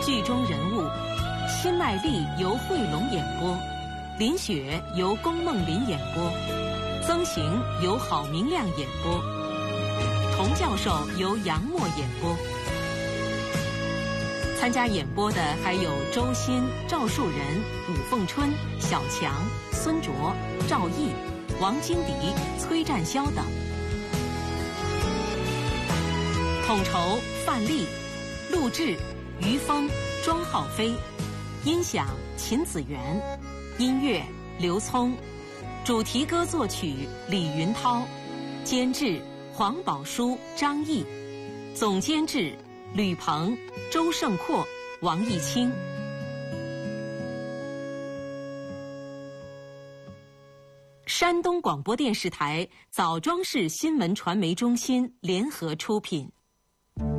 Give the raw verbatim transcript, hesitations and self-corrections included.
剧中人物：辛麦丽由惠龙演播，林雪由龚梦麟演播，曾行由郝明亮演播，童教授由杨默演播。参加演播的还有周鑫、赵树人、武凤春、小强、孙卓、赵毅、王金迪、崔占霄等。统筹范丽，录制于峰、庄浩飞，音响秦子元，音乐刘聪，主题歌作曲李云涛，监制黄宝书、张毅，总监制吕鹏、周胜阔、王义清。山东广播电视台枣庄市新闻传媒中心联合出品。